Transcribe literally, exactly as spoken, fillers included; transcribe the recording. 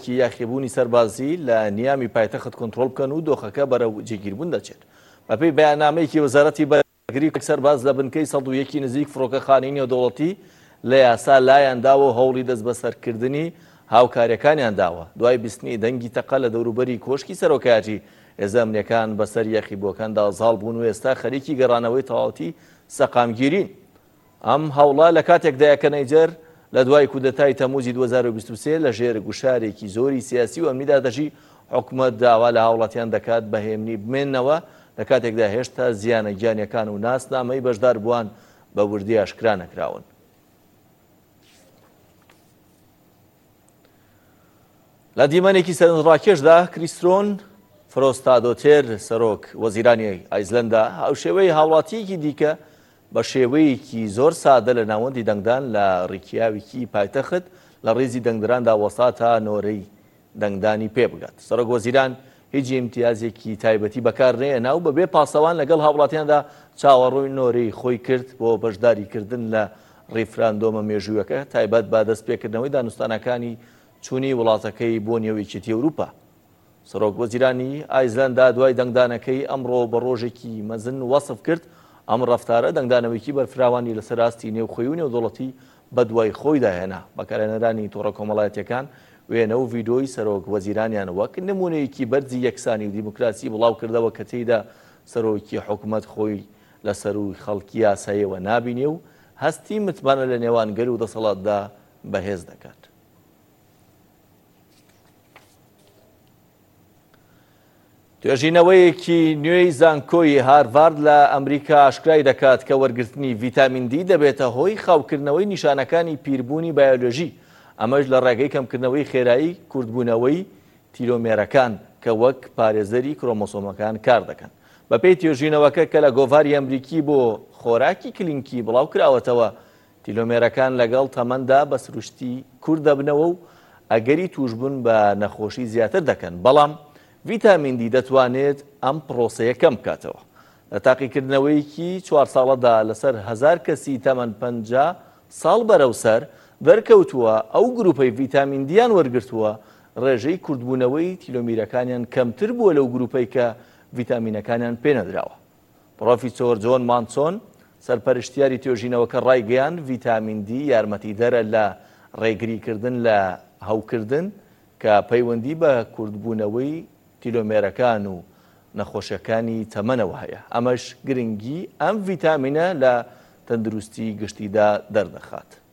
داوایەکی یاخیبوونی سەربازی لە نیامی پایتەخت کۆنتڕۆڵ بکەن و دۆخەکە بەرەو جێگیربوون دەچێت. بەپێی بەیاننامەیەکی وەزارەتی بەرگری سەرباز لە بنکەی سەد و یەکی نزیک فڕۆکەخانەی نێودەوڵەتی لە یاسا لایەن داوە هەوڵی دەست بەسەرکردنی هاوکاریەکانیان داوە دوای بیستنی دەنگی تەقە لە دەوروبەری کۆشکی سەرۆکایەتی هێزە ئەمنیەکان بەسەر یەخیبووەکاندا زاڵ بوون و ئێستا خەریکی گەڕانەوەی تەواوەتی سەقامگیرین. ئەم هەوڵە لە کاتێکدا یەکە نەیجەر لە دوای کودەتای تەموزی دوو هەزار و بیست و سێ لە ژێر گوشارێکی زۆری سیاسی و ئەمنیدا دەژی حکومەت داوا لە هاوڵاتیان دەکات بەهێمنی بمێننەوە لە کاتێکدا هێشتا زیانە گیانیەکان و ناسنامەی بەشدار بووان بە وردی ئاشکرا نەکراون. لە دیمەنێکی سەرنجڕاکێشدا کریستۆن فرۆستادۆتێر سەرۆک وەزیرانی ئایسلەندا هاوشێوەی هاوڵاتیەکی دیکە بە شێوەیەکی زۆر سادە لە ناوەندی دەنگدان لە ڕێکیاوێکی پایتەخت لە ڕێزی دەنگدراندا وەسا تا نۆرەی دەنگدانی پێ بگات. سەرۆک وەزیران هیچ امتیازێکی تایبەتی بەکار نێنا و بەبێ پاسەوان لەگەڵ هاوڵاتیاندا چاوەڕووی نۆرەی خۆی کرد بۆ بەشداریکردن لە ڕیفراندۆمە مێژوویەکە تایبەت بە دەستپێکردنەوەی دانوستانەکانی چوونی وڵاتەکەی بۆ نێوەیەکێتی ئەوروپا. سەرۆک وەزیرانی ئایسلەندا دوای دەنگدانەکەی ئەمڕۆ بە ڕۆژێکی مەزن وەسف کرد ئەم ڕەفتارە دەنگدانەوەیکی بەرفراوانی لەسەر ئاستی نێوخۆی و نێودوڵەتی بە دوای خۆی داهێنا. بەکارهێنەرانی تۆڕە کۆمەڵایەتیەکان وێنە و ڤیدۆی سەرۆک وەزیرانیان وەک نمونەیەکی بەرزی یەکسانی و دیموکراسی بڵاو کردەوە کە تێیدا سەرۆکی حکومەت خۆی لە سەروی خەڵکی یاساییەوە نابینێ و هەستی متمانە لە نێوان گەر و دەسەڵاتدا بەهێز دەکات. توێژینەوەیەکی نوێی زانکۆی هارڤارد لە ئەمریکا ئاشکرای دەکات کە وەرگرتنی ڤیتامین دی دەبێتە هۆی خاوکردنەوەی نیشانەکانی پیربوونی بایۆلۆژی، ئەمەش لە ڕێگەی کەمکردنەوەی خێرایی کوردبوونەوەی تیلۆمێرەکان کە وەک پارێزەری کرۆمۆسۆمەکان کار دەکەن. بەپێی توێژینەوەکە کە لە گۆڤاری ئەمریکی بۆ خۆراکی کلینکی بڵاو کراوەتەوە، تیلۆمێرەکان لەگەڵ تەمەندا بە سروشتی کوور دەبنەوە و ئەگەری توشبوون بە نەخۆشی زیاتر دەکەن، بەڵام ڤیتامین دی دەتوانێت ئەم پرۆسەیە کەم بکاتەوە. لە تاقیکردنەوەیەکی چوار ساڵەدا لەسەر هەزار کەسی تەمەن پەنجا ساڵ بەرەوسەر دەرکەوتووە ئەو گروپەی ڤیتامین دییان وەرگرتووە ڕێژەی کوردبوونەوەی تیلۆمیرەکانیان کەمتر بووە لەو گروپەی کە ڤیتامینەکانیان پێنەدراوە. پرۆفیسۆر جۆن مانسۆن سەرپەرشتیاری توێژینەوەکە ڕایگەیان ڤیتامین دی یارمەتیدەرە لە ڕێگریکردن لە هەوکردن کە پەیوەندی بە کوردبوونەوەی تیلۆمێرەکان و نەخۆشیەکانی تەمەنەوە هەیە. ئەمەش گرنگی ئەم ڤیتامینە لە تەندروستی گشتیدا دەردەخات.